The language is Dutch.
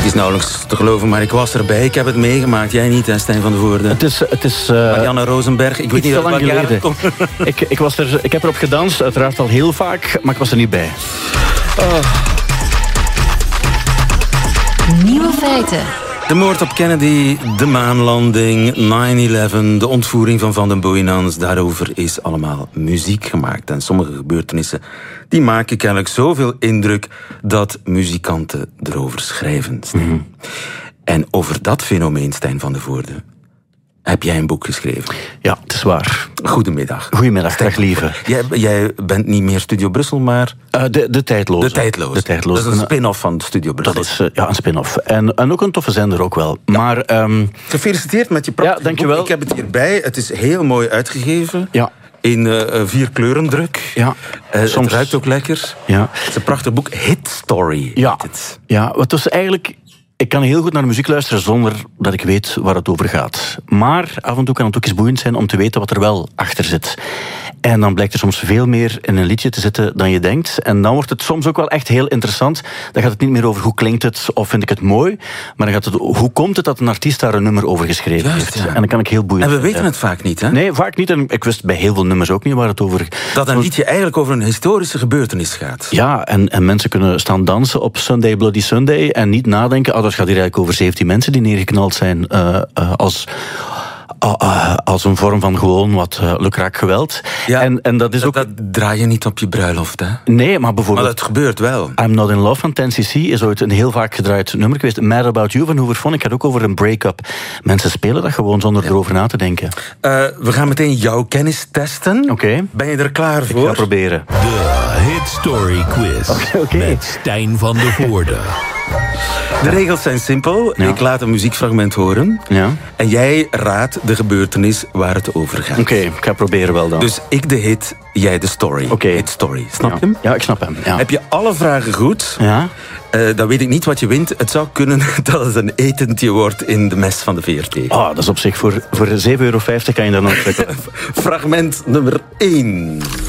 Het is nauwelijks te geloven, maar ik was erbij. Ik heb het meegemaakt. Jij niet, hè, Stijn van de Voorde? Het is Marianne Rosenberg. Ik weet niet lang geleden. Ik heb erop gedanst, uiteraard al heel vaak, maar ik was er niet bij. Nieuwe feiten. De moord op Kennedy, de maanlanding, 9/11, de ontvoering van Van den Booyenans. Daarover is allemaal muziek gemaakt. En sommige gebeurtenissen die maken kennelijk zoveel indruk dat muzikanten erover schrijven. Mm-hmm. En over dat fenomeen, Stijn van de Voorde, heb jij een boek geschreven. Ja, het is waar. Goedemiddag. Goedemiddag, dag lieve. Jij bent niet meer Studio Brussel, maar... De Tijdloze. De Tijdloze. Dat is een spin-off van Studio Brussel. Dat is een spin-off. En ook een toffe zender ook wel. Ja. Maar, gefeliciteerd met je prachtige boek. Dankjewel. Ik heb het hierbij. Het is heel mooi uitgegeven. Ja. In 4 kleurendruk. Ja. Soms het ruikt ook lekker. Ja. Het is een prachtig boek. Hit Story. Ja. Heet het. Ja, wat was eigenlijk... Ik kan heel goed naar de muziek luisteren zonder dat ik weet waar het over gaat. Maar af en toe kan het ook eens boeiend zijn om te weten wat er wel achter zit. En dan blijkt er soms veel meer in een liedje te zitten dan je denkt. En dan wordt het soms ook wel echt heel interessant. Dan gaat het niet meer over hoe klinkt het of vind ik het mooi. Maar dan gaat het hoe komt het dat een artiest daar een nummer over geschreven heeft. Ja. En dan kan ik heel boeiend En we weten het vaak niet, hè? Nee, vaak niet. En ik wist bij heel veel nummers ook niet waar het over gaat. Dat een liedje eigenlijk over een historische gebeurtenis gaat. Ja, en mensen kunnen staan dansen op Sunday Bloody Sunday en niet nadenken, dat gaat hier eigenlijk over 17 mensen die neergeknald zijn als een vorm van gewoon wat lukraak geweld. Ja, en dat is ook... Dat draai je niet op je bruiloft, hè? Nee, maar bijvoorbeeld... Maar dat gebeurt wel. I'm Not In Love van 10cc is ooit een heel vaak gedraaid nummer geweest. Mad About You van Hooverphonic gaat ook over een break-up. Mensen spelen dat gewoon zonder erover na te denken. We gaan meteen jouw kennis testen. Oké. Ben je er klaar voor? Ik ga proberen. De Hit Story Quiz. Okay. Met Stijn van de Voorde. De regels zijn simpel. Ja. Ik laat een muziekfragment horen. Ja. En jij raadt de gebeurtenis waar het over gaat. Oké, ik ga proberen wel dan. Dus ik de hit, jij de story. Oké. Hit story. Snap je hem? Ja, ik snap hem. Ja. Heb je alle vragen goed? Ja. Dan weet ik niet wat je wint. Het zou kunnen dat het een etentje wordt in de mes van de VRT. Dat is op zich voor €7,50 kan je daar nog... Fragment nummer 1.